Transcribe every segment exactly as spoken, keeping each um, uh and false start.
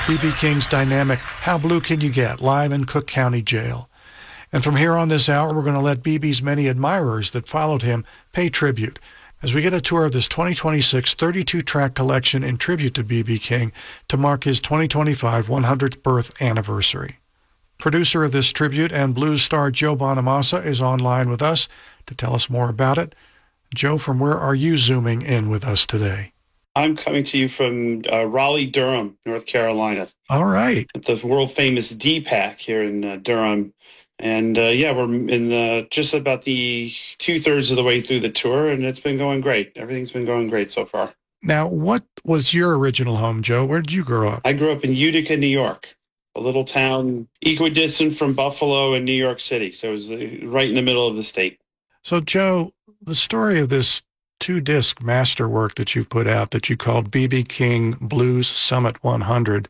B B. King's dynamic How Blue Can You Get, live in Cook County Jail. And from here on this hour, we're going to let B B's many admirers that followed him pay tribute as we get a tour of this twenty twenty-six thirty-two track collection in tribute to B B. King to mark his twenty twenty-five hundredth birth anniversary. Producer of this tribute and blues star Joe Bonamassa is online with us to tell us more about it. Joe, from where are you zooming in with us today? I'm coming to you from uh, Raleigh-Durham, North Carolina. All right. At the world-famous D PAC here in uh, Durham. And, uh, yeah, we're in uh, just about the two-thirds of the way through the tour, and it's been going great. Everything's been going great so far. Now, what was your original home, Joe? Where did you grow up? I grew up in Utica, New York, a little town equidistant from Buffalo and New York City. So it was uh, right in the middle of the state. So, Joe, the story of this two-disc masterwork that you've put out that you called B B. King Blues Summit one hundred,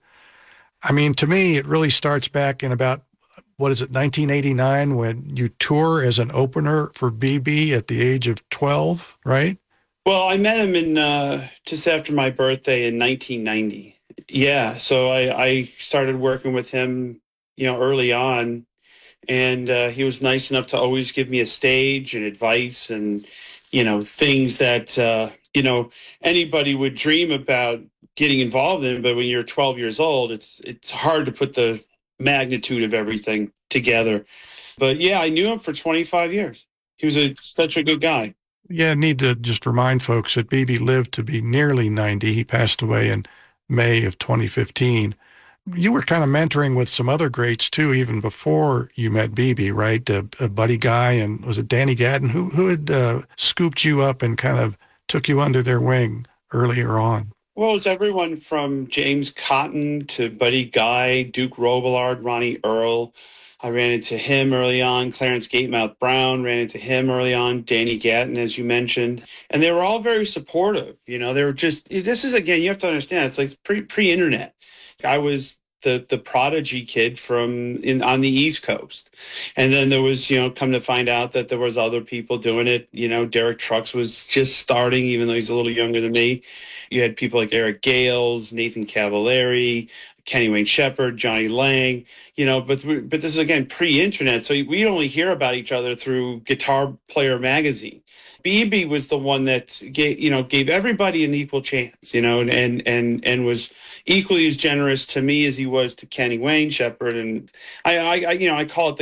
I mean, to me, it really starts back in about, what is it, nineteen eighty-nine, when you tour as an opener for B B at the age of twelve, right? Well, I met him in uh, just after my birthday in nineteen ninety. Yeah, so I, I started working with him, you know, early on, and uh, he was nice enough to always give me a stage and advice and, you know, things that, uh, you know, anybody would dream about getting involved in. But when you're twelve years old, it's it's hard to put the magnitude of everything together. But yeah, I knew him for twenty-five years. He was a, such a good guy. Yeah, I need to just remind folks that B B lived to be nearly ninety. He passed away in May of twenty fifteen. You were kind of mentoring with some other greats too, even before you met B B, right? Uh, uh, Buddy Guy, and was it Danny Gatton? Who, who had uh, scooped you up and kind of took you under their wing earlier on? Well, it was everyone from James Cotton to Buddy Guy, Duke Robillard, Ronnie Earl. I ran into him early on. Clarence Gatemouth Brown, ran into him early on. Danny Gatton, as you mentioned. And they were all very supportive. You know, they were just, this is, again, you have to understand, it's like pre, pre-internet. I was the the prodigy kid from in on the East Coast. And then there was, you know, come to find out that there was other people doing it. You know, Derek Trucks was just starting, even though he's a little younger than me. You had people like Eric Gales, Nathan Cavallari, Kenny Wayne Shepherd, Johnny Lang, you know, but but this is, again, pre-internet. So we only hear about each other through Guitar Player magazine. B B was the one that gave, you know, gave everybody an equal chance, you know, and, and, and, and was equally as generous to me as he was to Kenny Wayne Shepherd. And I, I, you know, I call it the